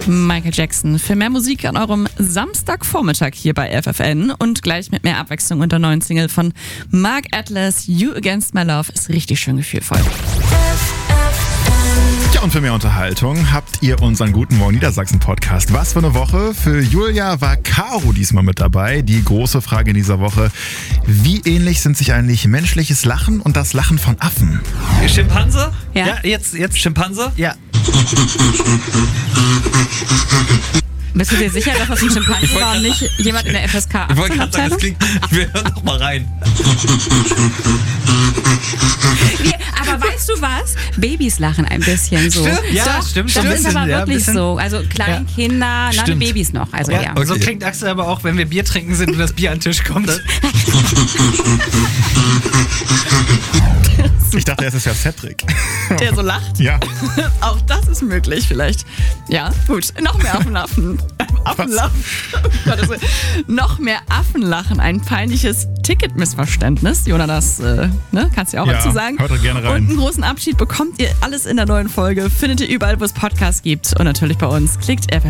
Michael Jackson. Für mehr Musik an eurem Samstagvormittag hier bei FFN und gleich mit mehr Abwechslung und der neuen Single von Mark Atlas, You Against My Love, ist richtig schön gefühlvoll. Ja, und für mehr Unterhaltung habt ihr unseren Guten Morgen Niedersachsen Podcast. Was für eine Woche. Für Julia war Caro diesmal mit dabei. Die große Frage in dieser Woche: Wie ähnlich sind sich eigentlich menschliches Lachen und das Lachen von Affen? Schimpanse? Ja. Jetzt Schimpanse? Ja. Bist du dir sicher, dass das ein Schimpanse war und nicht jemand in der FSK Ich wollte gerade sagen, 18-Abteilung? das klingt. Wir hören doch mal rein. Aber weißt du was? Babys lachen ein bisschen so. Stimmt, ja, Doch, stimmt, Das stimmt. ist aber Ja, wirklich bisschen. so. Also Kleinkinder, Stimmt. Babys noch. Also ja. Und so klingt Axel aber auch, wenn wir Bier trinken sind und das Bier an den Tisch kommt. Ich dachte, es ist ja Cedric. Der so lacht. Ja. Auch das ist möglich vielleicht. Ja, gut. Noch mehr Affenlachen. Affenlachen. Oh Gott, noch mehr Affenlachen. Ein peinliches Ticketmissverständnis. Jona, das kannst du ja auch dazu sagen. hört doch gerne rein. Und einen großen Abschied bekommt ihr alles in der neuen Folge. Findet ihr überall, wo es Podcasts gibt. Und natürlich bei uns. Klickt